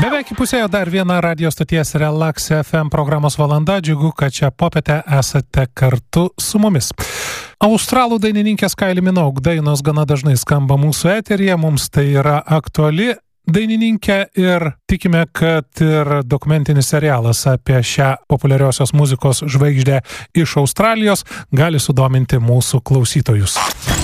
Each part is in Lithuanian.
Beveik įpusėjo dar viena radio stoties Relax FM programos valanda. Džiugu, kad čia popietę esate kartu su mumis. Australų dainininkės Kylie Minogue dainos gana dažnai skamba mūsų eteryje. Mums tai yra aktuali dainininkė ir tikime, kad ir dokumentinis serialas apie šią populiariosios muzikos žvaigždę iš Australijos gali sudominti mūsų klausytojus.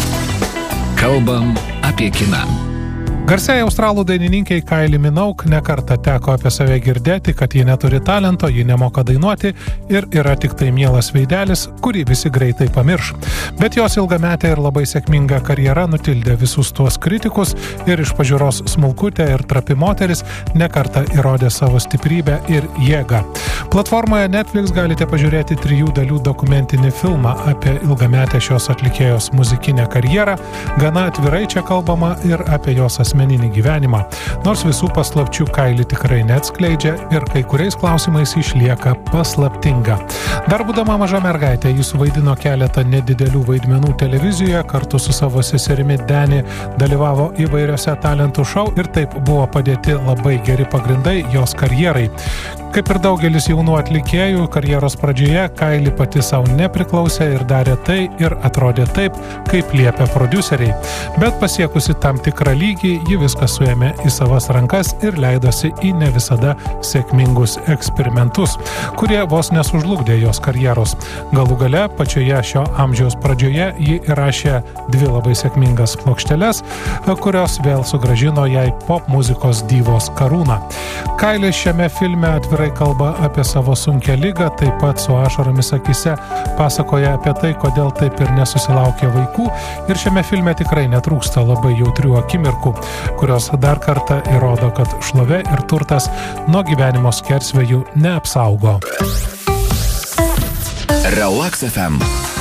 Kalbam apie kiną. Garsiai australų dainininkiai Kylie Minogue nekartą teko apie save girdėti, kad ji neturi talento, ji nemoka dainuoti ir yra tik tai mielas veidelis, kurį visi greitai pamirš. Bet jos ilgametė ir labai sėkminga karjera nutildė visus tuos kritikus ir iš pažiūros smulkutė ir trapi moteris nekartą įrodė savo stiprybę ir jėgą. Platformoje Netflix galite pažiūrėti 3 dalių dokumentinį filmą apie ilgametę šios atlikėjos muzikinę karjerą. Gana atvirai čia kalbama ir apie jos asmeninį gyvenimą. Nors visų paslapčių Kylie tikrai neatskleidžia ir kai kuriais klausimais išlieka paslaptinga. Dar būdama maža mergaitė, ji suvaidino keletą nedidelių vaidmenų televizijoje, kartu su savo seserimi Dani dalyvavo įvairiose talentų šou ir taip buvo padėti labai geri pagrindai jos karjerai. Kaip ir daugelis jaunų atlikėjų, karjeros pradžioje Kylie pati savo nepriklausė ir darė tai ir atrodė taip, kaip liepia prodiuseriai. Bet pasiekusi tam tikrą lygį, ji viską suėmė į savas rankas ir leidosi į ne visada sėkmingus eksperimentus, kurie vos nesužlugdė jos karjeros. Galų gale, pačioje šio amžiaus pradžioje, ji įrašė 2 labai sėkmingas plokšteles, kurios vėl sugrąžino jai pop muzikos divos karūną. Kylie šiame filme atvirai kalba apie savo sunkią ligą, taip pat su ašaromis akise pasakoja apie tai, kodėl taip ir nesusilaukė vaikų, ir šiame filme tikrai netrūksta labai jautrių akimirkų, kurios dar kartą įrodo, kad šlovė ir turtas nuo gyvenimo skersvėjų neapsaugo. Relax FM.